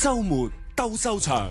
週末鬥獸場。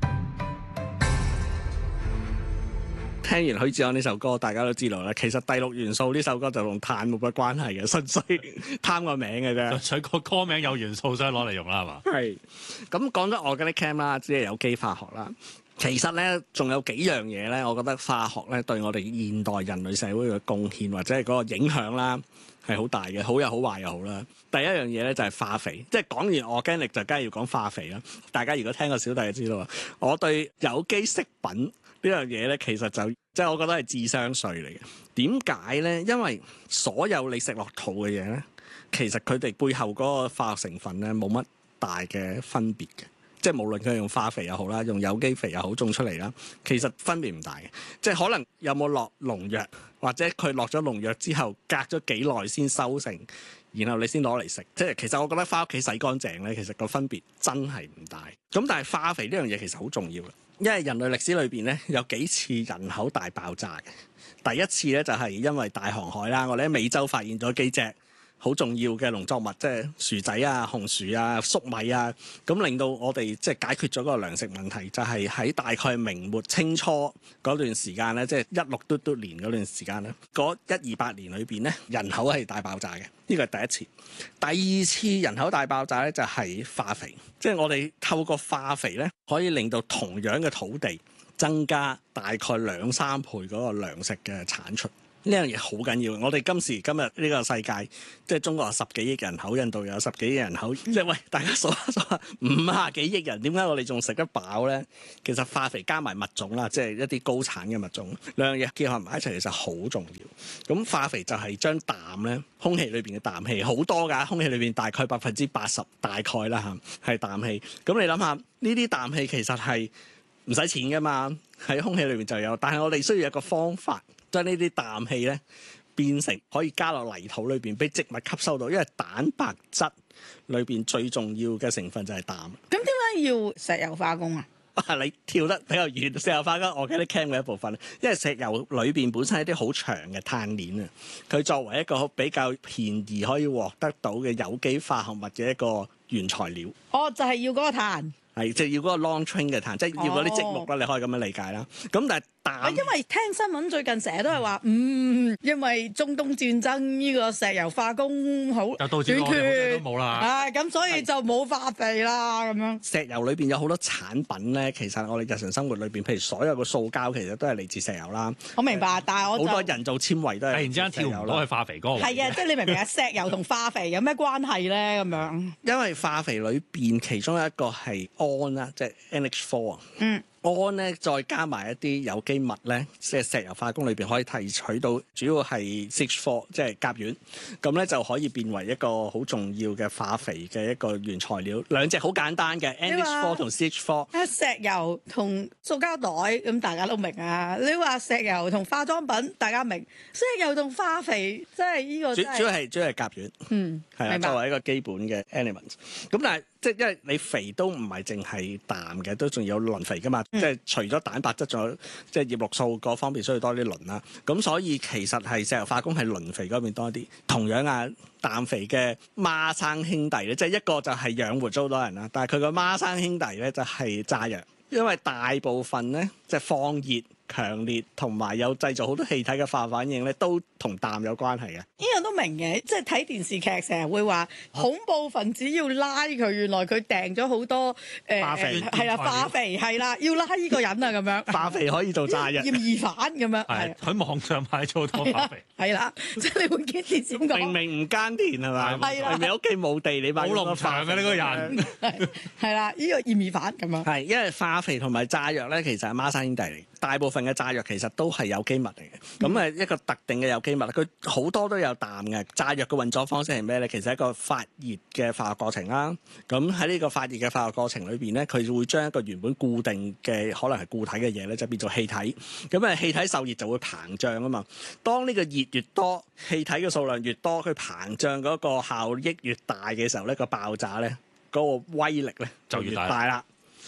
聽完許志安呢首歌，大家都知道啦。其實第六元素呢首歌就同碳冇乜關係嘅，純粹貪個名嘅啫。 純粹個歌名有元素，所以攞嚟用啦，係嘛？ 係。咁講咗organic chem啦，即係有機化學啦。其實咧，仲有幾樣嘢咧，我覺得化學咧對我哋現代人類社會嘅貢獻或者係嗰個影響啦，係好大嘅，好又好，壞又好啦。第一樣嘢咧就係化肥，即係講完 organic就梗係要講化肥啦。大家如果聽過小弟就知道啊，我對有機食品呢樣嘢咧，其實就即係我覺得係智商稅嚟嘅。點解咧？因為所有你食落肚嘅嘢咧，其實佢哋背後嗰個化學成分咧冇乜大嘅分別嘅。即係無論佢用化肥又好啦，用有機肥又好種出嚟啦，其實分別唔大嘅。即係可能有冇落農藥，或者佢落咗農藥之後隔咗幾耐先收成，然後你先攞嚟食。即係其實我覺得返屋企洗乾淨咧，其實個分別真係唔大。咁但係化肥呢樣嘢其實好重要嘅，因為人類歷史裏邊咧有幾次人口大爆炸嘅。第一次咧就係因為大航海啦，我哋喺美洲發現咗幾隻好重要嘅農作物，即係薯仔啊、紅薯啊、粟米啊，咁令到我哋即係解決咗嗰個糧食問題，就係喺大概明末清初嗰段時間咧，即係16年嗰段時間咧，嗰128年裏邊咧，人口係大爆炸嘅，呢個係第一次。第二次人口大爆炸咧就係化肥，即係我哋透過化肥咧，可以令到同樣嘅土地增加大概2-3倍嗰個糧食嘅產出。呢樣嘢好緊要，我哋今時今日呢個世界，即係中國有10幾億人口，印度有10幾億人口，即係喂，大家數下50幾億人，點解我哋仲食得飽咧？其實化肥加埋物種啦，即係一啲高產嘅物種，兩樣嘢結合埋一齊，其實好重要。咁化肥就係將氮咧，空氣裏邊嘅氮氣好多㗎，空氣裏邊大概80%大概啦嚇，係氮氣。咁你諗下，呢啲氮氣其實係唔使錢㗎嘛，喺空氣裏邊就有，但係我哋需要一個方法，將呢啲氮氣咧變成可以加落泥土裏邊，俾植物吸收到。因為蛋白質裏邊最重要嘅成分就係氮。 咁點解要石油化工啊？ 你跳得比較遠，石油化工我記得 cam 嘅一部分，因為石油裏邊本身係一啲好長嘅碳鏈啊，佢作為一個比較便宜可以獲得到嘅有機化合物嘅一個原材料。 哦，就係要嗰個碳。 係，即係要嗰個 long train 嘅碳，即係要嗰啲積木啦，你可以咁樣理解啦。咁但係氮， 因為聽新聞最近成日都係話，因為中東戰爭呢個石油化工好就導致我哋好多都冇啦。 咁所以就冇化肥啦咁樣。 石油裏邊有好多產品咧，其實我哋日常生活裏邊，譬如所有嘅塑膠，其實都係嚟自石油啦。 我明白，但係我好多人造纖維都係。 突然之間跳唔到去化肥嗰個。 係啊，即係你明唔明啊？石油同化肥有咩關係咧？咁樣。 因為化肥裏邊其中一個係氨啦，即係 NH4 啊。氨咧再加埋一啲有機物咧，即係石油化工裏邊可以提取到，主要係 CH4，即係甲烷，咁咧就可以變為一個好重要嘅化肥嘅一個原材料。兩隻好簡單嘅 NH4 同 CH4。 石油同塑膠袋咁大家都明啊！你話石油同化妝品大家明，石油同化肥即係呢個主要係甲烷。係啊，作為一個基本嘅 element。咁但係即係因為你肥都唔係淨係氮嘅，都仲有磷肥噶嘛。即係除咗蛋白質，仲有即係葉綠素嗰方面需要多啲磷啦。咁所以其實係石油化工係磷肥嗰邊多啲。同樣啊，氮肥嘅孖生兄弟咧，即係一個就係養活咗好多人啦，但係佢個孖生兄弟咧就係炸藥，因為大部分咧即係放熱、強烈同埋有製造好多氣體嘅化學反應咧，都同氮有關係嘅。 呢樣都明嘅，即係睇電視劇成日會話恐怖分子要拉佢，原來佢訂咗好多化肥係啦，化肥係啦，要拉呢個人啊咁樣。 化肥可以做炸藥， 嫌疑犯咁樣。 係喺網上買咗好多化肥。 係啦，即係你會見電視咁講。 明明唔耕田係嘛？ 係啦， 明明屋企冇地，你買好農場嘅呢個人。 係啦，呢個嫌疑犯咁樣。 係因為化肥同埋炸藥咧，其實係孖生兄弟嚟。大部分嘅炸藥其實都係有機物嚟嘅，咁一個特定嘅有機物，佢好多都有氮嘅。炸藥嘅運作方式係咩咧？其實係一個發熱嘅化學過程啦。咁喺呢個發熱嘅化學過程裏邊咧，佢會將一個原本固定嘅可能係固體嘅嘢咧，就變做氣體。咁氣體受熱就會膨脹啊嘛。當呢個熱越多，氣體嘅數量越多，佢膨脹嗰個效益越大嘅時候咧，個爆炸咧嗰個威力咧就越大啦。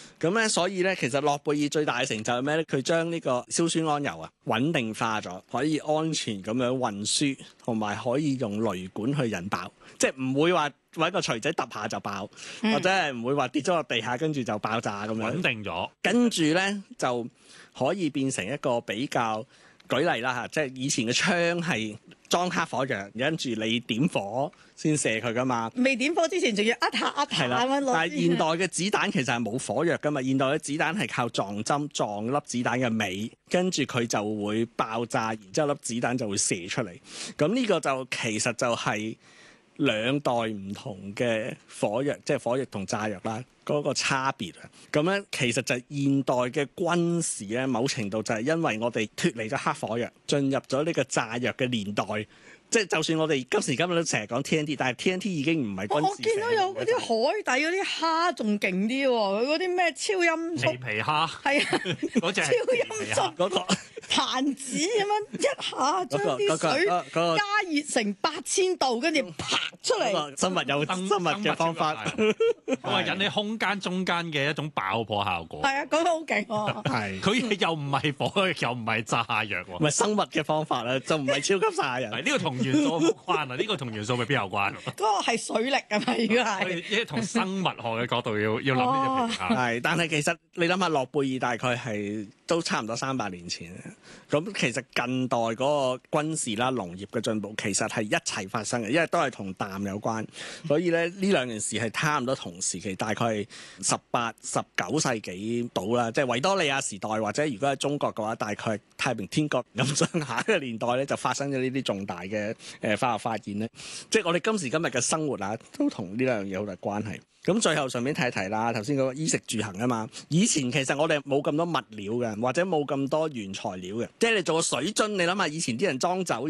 咁咧，所以咧，其實諾貝爾最大嘅成就係咩咧？佢將呢個硝酸銨油啊穩定化咗，可以安全咁樣運輸，同埋可以用雷管去引爆，即係唔會話揾個錘仔揼下就爆，或者係唔會話跌咗落地下跟住就爆炸咁樣。 穩定咗， 跟住咧就可以變成一個比較舉例啦嚇，即係以前嘅槍係裝黑火藥，跟住你點火先射佢噶嘛。 未點火之前仲要一下係啦， 咁樣落。 但係現代嘅子彈其實係冇火藥噶嘛，現代嘅子彈係靠撞針撞粒子彈嘅尾，跟住佢就會爆炸，然之後粒子彈就會射出嚟。咁呢個就其實就係兩代唔同嘅火藥，即係火藥同炸藥啦，嗰個差別啊。咁咧其實就係現代嘅軍事咧，某程度就係因為我哋脫離咗黑火藥，進入咗呢個炸藥嘅年代。即係就算我哋今時今日都成日講 TNT， 但係 TNT 已經唔係軍事。 我見到有嗰啲海底嗰啲蝦仲勁啲喎，佢嗰啲咩超音速皮皮蝦係啊， 嗰隻超音速嗰個彈子咁樣一下將啲水加熱成8000度，跟住啪出嚟。 嗰個生物有生物嘅方法， 我話引起空間中間嘅一種爆破效果。 係啊，講得好勁喎。 係佢又唔係火，又唔係炸藥喎。 唔係生物嘅方法啦，就唔係超級殺人。 呢個同元素冇關啊！呢個同元素未必有關。 嗰個係水力啊嘛，如果係。 即係從生物學嘅角度要諗呢隻皮蝦。 係，但係其實你諗下，諾貝爾大概係都差唔多300年前。咁其實近代嗰個軍事啦、農業嘅進步，其實係一齊發生嘅，因為都係同氮有關。所以咧，呢兩件事係差唔多同時期，大概係18、19世紀到啦，即係維多利亞時代，或者如果喺中國嘅話，大概係太平天國咁上下嘅年代咧，就發生咗呢啲重大嘅化學發現咧。即係我哋今時今日嘅生活啊，都同呢兩樣嘢好大關係。咁最後順便睇一睇啦，頭先嗰個衣食住行啊嘛，以前其實我哋冇咁多物料嘅，或者冇咁多原材料嘅，即係你做個水樽，你諗下以前啲人裝酒。